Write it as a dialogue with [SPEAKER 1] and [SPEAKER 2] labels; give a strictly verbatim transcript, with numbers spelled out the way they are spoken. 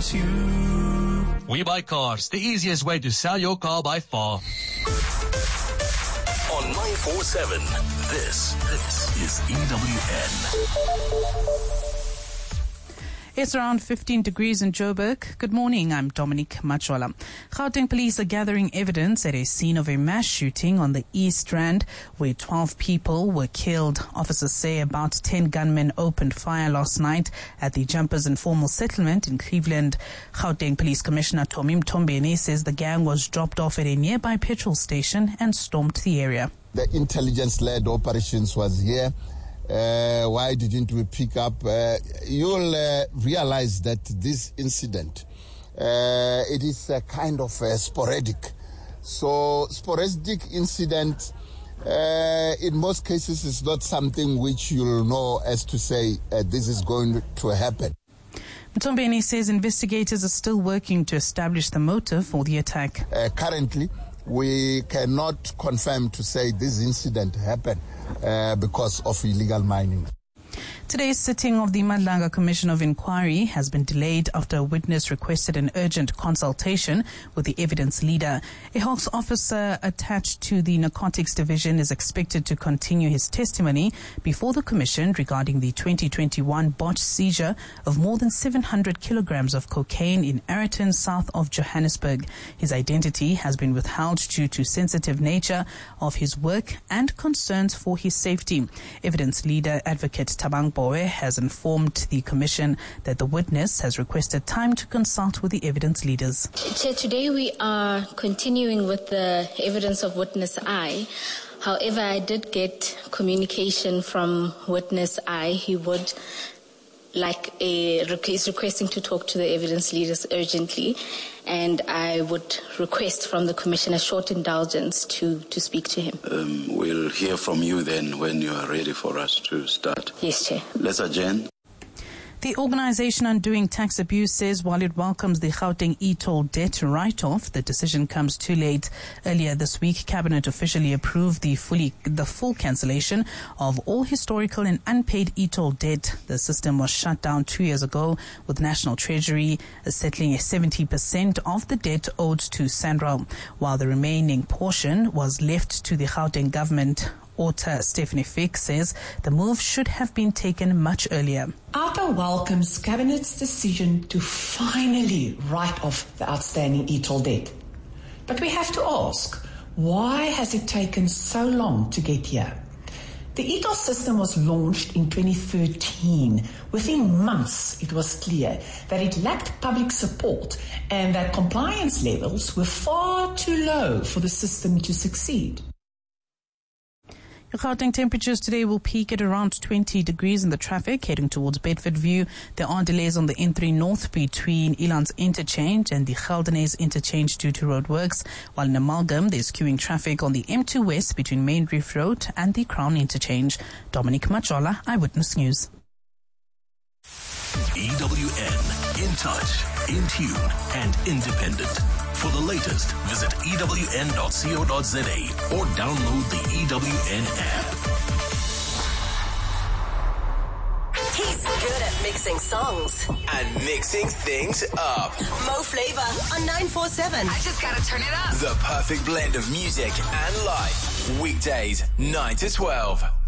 [SPEAKER 1] wants you.
[SPEAKER 2] We Buy Cars, the easiest way to sell your car by far.
[SPEAKER 3] On nine four seven, this, this is E W N.
[SPEAKER 4] It's around fifteen degrees in Joburg. Good morning, I'm Dominic Machola. Gauteng police are gathering evidence at a scene of a mass shooting on the East Rand where twelve people were killed. Officers say about ten gunmen opened fire last night at the Jumpers Informal Settlement in Cleveland. Gauteng Police Commissioner Tommy Mtombeni says the gang was dropped off at a nearby petrol station and stormed the area.
[SPEAKER 5] The intelligence-led operations was here. Uh, why didn't we pick up? Uh, you'll uh, realize that this incident, uh, it is a kind of uh, sporadic. So sporadic incident, uh, in most cases, is not something which you'll know as to say uh, this is going to happen.
[SPEAKER 4] Mtombeni says investigators are still working to establish the motive for the attack.
[SPEAKER 5] Uh, currently, we cannot confirm to say this incident happened uh, because of illegal mining.
[SPEAKER 4] Today's sitting of the Madlanga Commission of Inquiry has been delayed after a witness requested an urgent consultation with the evidence leader. A Hawks officer attached to the Narcotics Division is expected to continue his testimony before the Commission regarding the twenty twenty-one botched seizure of more than seven hundred kilograms of cocaine in Ayrton, south of Johannesburg. His identity has been withheld due to sensitive nature of his work and concerns for his safety. Evidence leader Advocate Tabang Boe has informed the Commission that the witness has requested time to consult with the evidence leaders.
[SPEAKER 6] Chair, today we are continuing with the evidence of witness I. However, I did get communication from witness I. He would like a is requesting to talk to the evidence leaders urgently, and I would request from the Commission a short indulgence to, to speak to him.
[SPEAKER 7] Um, we'll hear from you then when you are ready for us to start.
[SPEAKER 6] Yes, Chair.
[SPEAKER 7] Let's adjourn.
[SPEAKER 4] The organisation Undoing Tax Abuse says while it welcomes the Gauteng e-toll debt write-off, the decision comes too late. Earlier this week, Cabinet officially approved the fully the full cancellation of all historical and unpaid e-toll debt. The system was shut down two years ago, with National Treasury settling a seventy percent of the debt owed to SANRAL, while the remaining portion was left to the Gauteng government. Author Stephanie Fick says the move should have been taken much earlier.
[SPEAKER 8] ARPA welcomes Cabinet's decision to finally write off the outstanding e-toll debt. But we have to ask, why has it taken so long to get here? The e-toll system was launched in twenty thirteen. Within months, it was clear that it lacked public support and that compliance levels were far too low for the system to succeed.
[SPEAKER 4] Gauteng temperatures today will peak at around twenty degrees in the traffic heading towards Bedfordview. There are delays on the N three North between Elands Interchange and the Geldenhuys Interchange due to roadworks, while in Amalgam there's queuing traffic on the M two West between Main Reef Road and the Crown Interchange. Dominic Machola, Eyewitness News.
[SPEAKER 3] E W N, in touch, in tune, and independent. For the latest, visit E W N dot co dot za or download the E W N app.
[SPEAKER 9] He's good at mixing songs
[SPEAKER 10] and mixing things up.
[SPEAKER 9] Mo Flavor on nine four seven.
[SPEAKER 11] I just gotta turn it up.
[SPEAKER 10] The perfect blend of music and life. Weekdays, nine to twelve.